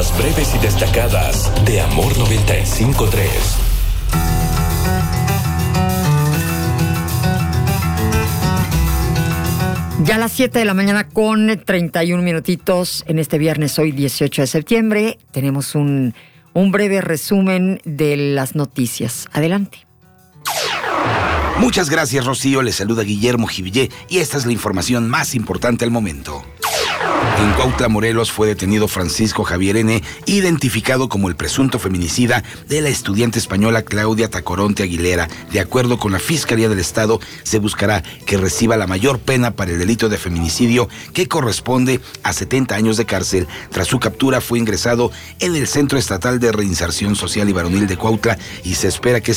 Las breves y destacadas de Amor 95.3. Ya a las 7 de la mañana con 31 minutitos en este viernes, hoy 18 de septiembre, tenemos un breve resumen de las noticias. Adelante. Muchas gracias, Rocío. Les saluda Guillermo Jivillé y esta es la información más importante al momento. En Cuautla, Morelos, fue detenido Francisco Javier N., identificado como el presunto feminicida de la estudiante española Claudia Tacoronte Aguilera. De acuerdo con la Fiscalía del Estado, se buscará que reciba la mayor pena para el delito de feminicidio, que corresponde a 70 años de cárcel. Tras su captura, fue ingresado en el Centro Estatal de Reinserción Social y Varonil de Cuautla y se espera que